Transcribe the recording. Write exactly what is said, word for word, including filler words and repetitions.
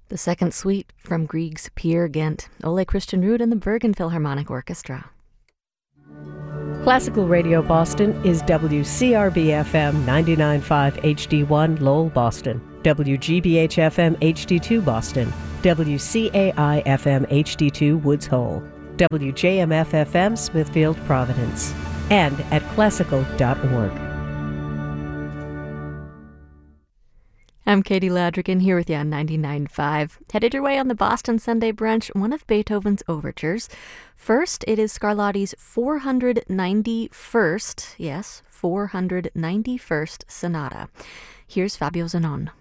The second suite from Grieg's Peer Gynt, Ole Christian Rud and the Bergen Philharmonic Orchestra. Classical Radio Boston is W C R B F M ninety-nine point five H D one Lowell, Boston, W G B H F M H D two Boston, W C A I F M H D two Woods Hole, W J M F F M Smithfield, Providence, and at classical dot org. I'm Katie Ladrigan here with you on ninety-nine point five. Headed your way on the Boston Sunday Brunch, one of Beethoven's overtures. First, it is Scarlatti's four hundred ninety-first, yes, four hundred ninety-first Sonata. Here's Fabio Zanon.